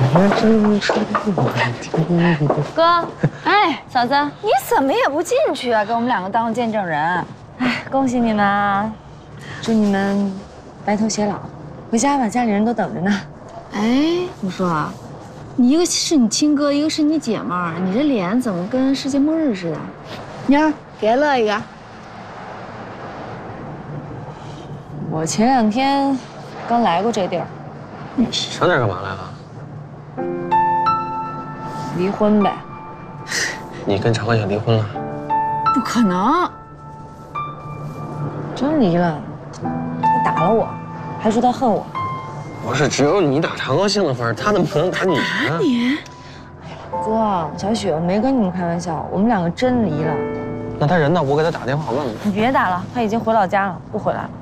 哥，哎，嫂子，你怎么也不进去啊？给我们两个当见证人。哎，恭喜你们啊！祝你们白头偕老。回家吧，家里人都等着呢。哎，我说啊，你一个是你亲哥，一个是你姐妹儿，你这脸怎么跟世界末日似的？妞儿，给乐一个。我前2天刚来过这地儿。 上那儿干嘛来了？ 离婚呗。 你跟常欢想离婚了？ 不可能。真离了，他打了我，还说他恨我。 不是，只有你打常高兴的份儿，他怎么可能打你呢？ 打你？哎呀，哥，小雪，我没跟你们开玩笑，我们两个真离了。 那他人呢？我给他打电话问问。 你别打了，他已经回老家了，不回来了。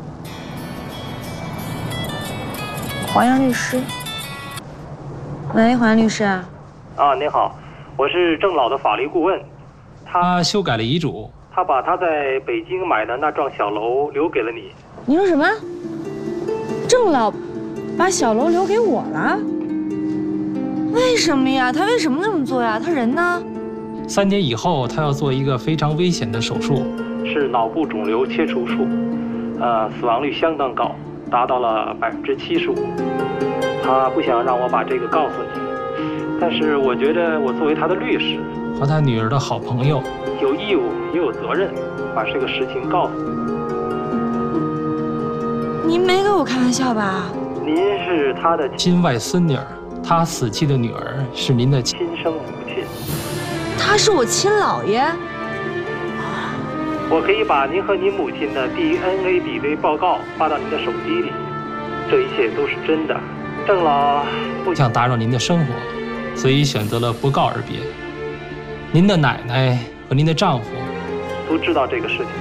黄洋律师。喂，黄洋律师啊。 啊，您好，我是郑老的法律顾问。 他修改了遗嘱， 他把他在北京买的那幢小楼留给了你。 你说什么？郑老把小楼留给我了？为什么呀？他为什么那么做呀？他人呢 ？3年以后，他要做一个非常危险的手术， 是脑部肿瘤切除术，死亡率相当高，达到了75%。他不想让我把这个告诉你，但是我觉得我作为他的律师和他女儿的好朋友， 有义务也有责任把这个实情告诉你。 您没跟我开玩笑吧？ 您是他的亲外孙女儿，他死去的女儿是您的亲生母亲。 他是我亲姥爷。 我可以把您和您母亲的 DNA 比对报告发到您的手机里，这一切都是真的。郑老不想打扰您的生活，所以选择了不告而别。您的奶奶和您的丈夫都知道这个事情。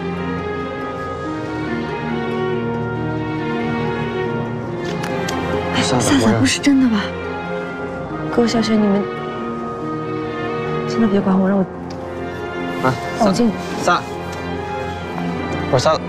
哎，萨萨不是真的吧？哥，小雪，你们先都别管我，让我进去。 萨，我说萨。